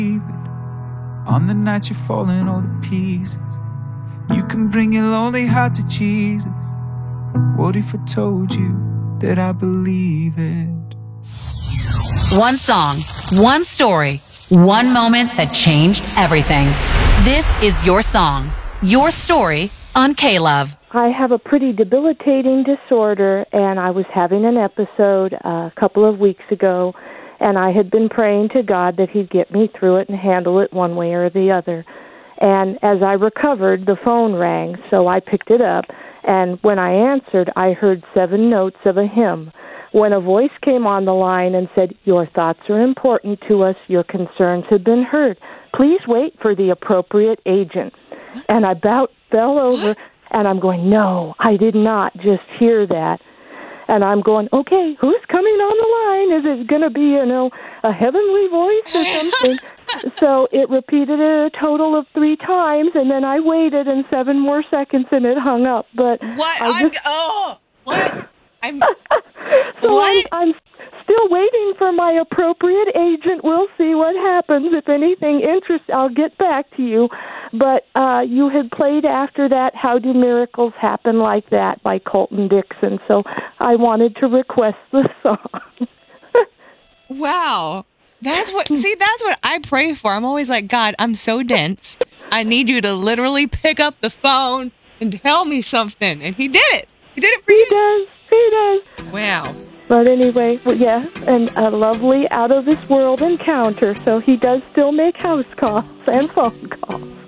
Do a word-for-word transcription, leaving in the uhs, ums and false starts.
On the night you're falling all to pieces, you can bring your lonely heart to Jesus. What if I told you that I believe it? One song, one story, one moment that changed everything. This is your song, your story on K-Love. I have a pretty debilitating disorder, and I was having an episode a couple of weeks ago, and I had been praying to God that he'd get me through it and handle it one way or the other. And as I recovered, the phone rang, so I picked it up, and when I answered, I heard seven notes of a hymn. When a voice came on the line and said, "Your thoughts are important to us, your concerns have been heard. Please wait for the appropriate agent." And I about fell over, and I'm going, no, I did not just hear that. And I'm going, okay, who's coming on the line? Is it going to be, you know, a heavenly voice or something? So it repeated it a total of three times, and then I waited in seven more seconds, and it hung up. But What? I I'm, just, oh, what? I'm, so what? I'm, I'm still waiting for my appropriate agent. We'll see what happens. If anything interests, I'll get back to you. But uh, you had played after that, "How Do Miracles Happen Like That" by Colton Dixon. So I wanted to request the song. Wow. That's what, see, that's what I pray for. I'm always like, God, I'm so dense. I need you to literally pick up the phone and tell me something. And he did it. He did it for He you. does. He does. Wow. But anyway, well, yeah, and a lovely out-of-this-world encounter. So he does still make house calls and phone calls.